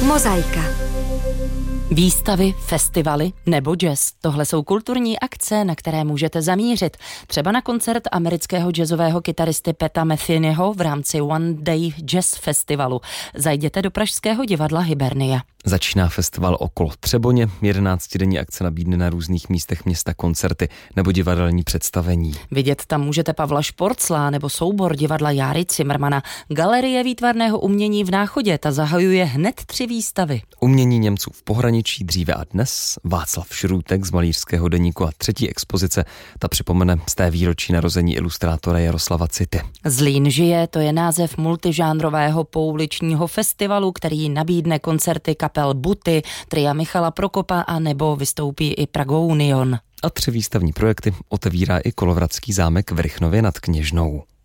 Mozaika. Výstavy, festivaly nebo jazz. Tohle jsou kulturní akce, na které můžete zamířit. Třeba na koncert amerického jazzového kytaristy Peta Methenyho v rámci One Day Jazz Festivalu. Zajděte do pražského divadla Hibernia. Začíná festival okolo Třeboně, 11denní akce nabídne na různých místech města koncerty nebo divadelní představení. Vidět tam můžete Pavla Šporcla nebo soubor divadla Járy Cimrmana. Galerie výtvarného umění v Náchodě, ta zahajuje hned 3 výstavy. Umění Němců v pohraničí dříve a dnes, Václav Šrůtek z malířského deníku a 3. expozice, ta připomene z té výročí narození ilustrátora Jaroslava City. Zlín žije, to je název multižánrového pouličního festivalu, který nabídne koncerty kapel Buty, tria Michala Prokopa a nebo vystoupí i Prago Union. A 3 výstavní projekty otevírá i Kolovratský zámek v Rychnově nad Kněžnou.